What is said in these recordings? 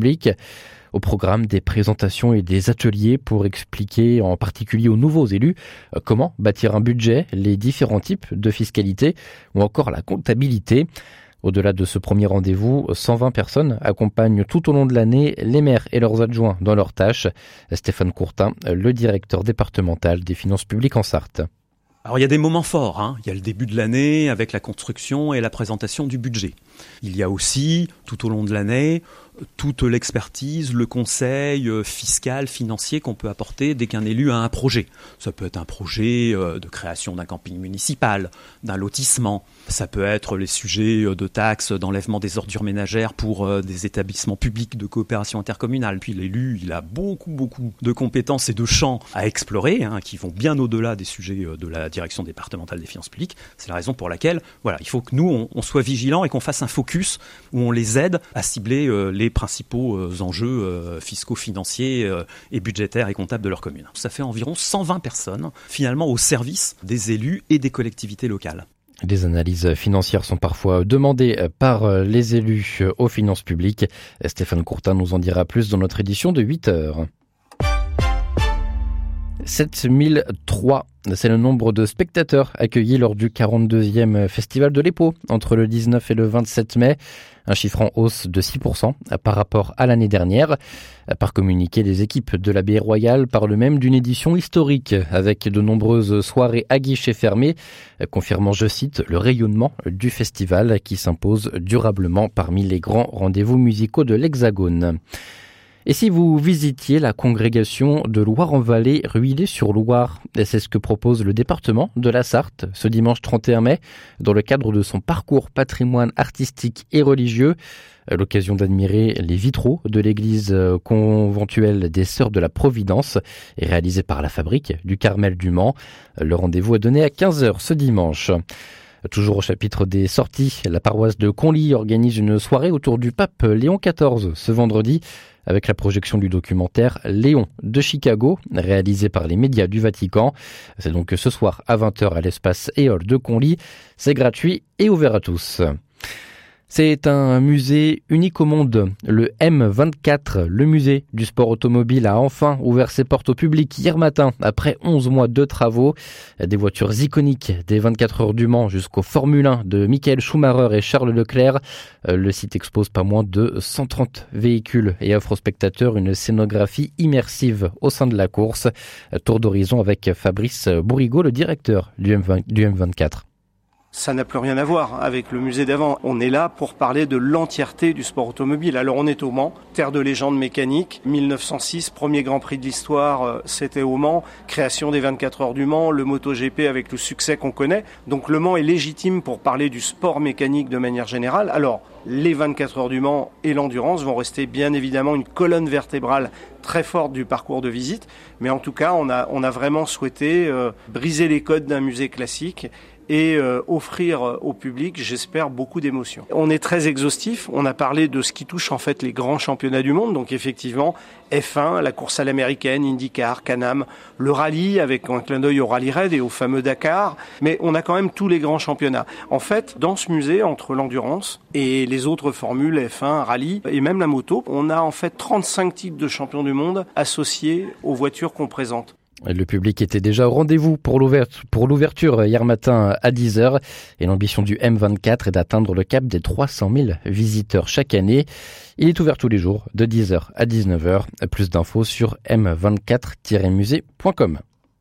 publiques. Au programme, des présentations et des ateliers pour expliquer en particulier aux nouveaux élus comment bâtir un budget, les différents types de fiscalité ou encore la comptabilité. Au-delà de ce premier rendez-vous, 120 personnes accompagnent tout au long de l'année les maires et leurs adjoints dans leurs tâches. Stéphane Courtin, le directeur départemental des finances publiques en Sarthe. Alors il y a des moments forts, Il y a le début de l'année avec la construction et la présentation du budget. Il y a aussi, tout au long de l'année, toute l'expertise, le conseil fiscal, financier qu'on peut apporter dès qu'un élu a un projet. Ça peut être un projet de création d'un camping municipal, d'un lotissement. Ça peut être les sujets de taxes, d'enlèvement des ordures ménagères pour des établissements publics de coopération intercommunale. Puis l'élu, il a beaucoup de compétences et de champs à explorer, qui vont bien au-delà des sujets de la direction départementale des finances publiques. C'est la raison pour laquelle, il faut que nous, on soit vigilants et qu'on fasse un focus où on les aide à cibler les principaux enjeux fiscaux, financiers et budgétaires et comptables de leur commune. Ça fait environ 120 personnes, finalement, au service des élus et des collectivités locales. Des analyses financières sont parfois demandées par les élus aux finances publiques. Stéphane Courtin nous en dira plus dans notre édition de 8h. 7003, c'est le nombre de spectateurs accueillis lors du 42e Festival de l'Épau entre le 19 et le 27 mai. Un chiffre en hausse de 6% par rapport à l'année dernière. Par communiqué, les équipes de l'Abbaye Royale parlent même d'une édition historique avec de nombreuses soirées à guichets fermés, confirmant, je cite, le rayonnement du festival qui s'impose durablement parmi les grands rendez-vous musicaux de l'Hexagone. Et si vous visitiez la congrégation de Loire-en-Vallée, Ruillé-sur-Loire, c'est ce que propose le département de la Sarthe ce dimanche 31 mai, dans le cadre de son parcours patrimoine artistique et religieux. L'occasion d'admirer les vitraux de l'église conventuelle des Sœurs de la Providence, et réalisé par la Fabrique du Carmel du Mans. Le rendez-vous est donné à 15h ce dimanche. Toujours au chapitre des sorties, la paroisse de Conly organise une soirée autour du pape Léon XIV ce vendredi avec la projection du documentaire Léon de Chicago, réalisé par les médias du Vatican. C'est donc ce soir à 20h à l'espace Éole de Conly. C'est gratuit et ouvert à tous. C'est un musée unique au monde. Le M24, le musée du sport automobile, a enfin ouvert ses portes au public hier matin, après 11 mois de travaux. Des voitures iconiques des 24 heures du Mans jusqu'au Formule 1 de Michael Schumacher et Charles Leclerc. Le site expose pas moins de 130 véhicules et offre aux spectateurs une scénographie immersive au sein de la course. Tour d'horizon avec Fabrice Bourrigaud, le directeur du M24. Ça n'a plus rien à voir avec le musée d'avant. On est là pour parler de l'entièreté du sport automobile. Alors on est au Mans, terre de légende mécanique. 1906, premier Grand Prix de l'histoire, c'était au Mans. Création des 24 heures du Mans, le MotoGP avec le succès qu'on connaît. Donc le Mans est légitime pour parler du sport mécanique de manière générale. Alors les 24 heures du Mans et l'endurance vont rester bien évidemment une colonne vertébrale très forte du parcours de visite. Mais en tout cas, on a vraiment souhaité briser les codes d'un musée classique et offrir au public, j'espère, beaucoup d'émotions. On est très exhaustif, on a parlé de ce qui touche en fait les grands championnats du monde, donc effectivement F1, la course à l'américaine, IndyCar, Can-Am, le rallye avec un clin d'œil au Rallye Raid et au fameux Dakar, mais on a quand même tous les grands championnats. En fait, dans ce musée, entre l'endurance et les autres formules, F1, rallye et même la moto, on a en fait 35 titres de champions du monde associés aux voitures qu'on présente. Le public était déjà au rendez-vous pour l'ouverture hier matin à 10h et l'ambition du M24 est d'atteindre le cap des 300 000 visiteurs chaque année. Il est ouvert tous les jours de 10h à 19h. Plus d'infos sur m24-musée.com.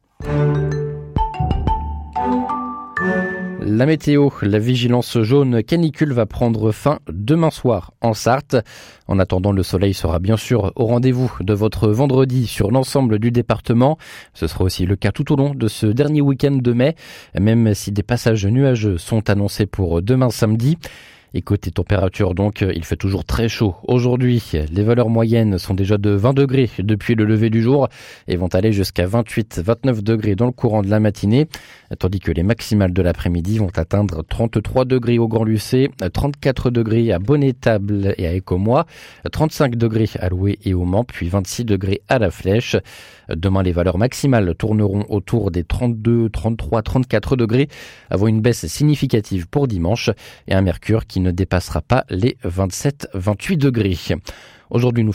La météo, la vigilance jaune canicule va prendre fin demain soir en Sarthe. En attendant, le soleil sera bien sûr au rendez-vous de votre vendredi sur l'ensemble du département. Ce sera aussi le cas tout au long de ce dernier week-end de mai, même si des passages nuageux sont annoncés pour demain samedi. Et côté température donc, il fait toujours très chaud. Aujourd'hui, les valeurs moyennes sont déjà de 20 degrés depuis le lever du jour et vont aller jusqu'à 28-29 degrés dans le courant de la matinée, tandis que les maximales de l'après-midi vont atteindre 33 degrés au Grand-Lucé, 34 degrés à Bonnet-Table et à Écomois, 35 degrés à Loué et au Mans, puis 26 degrés à La Flèche. Demain, les valeurs maximales tourneront autour des 32, 33, 34 degrés, avant une baisse significative pour dimanche et un mercure qui ne dépassera pas les 27-28 degrés. Aujourd'hui, nous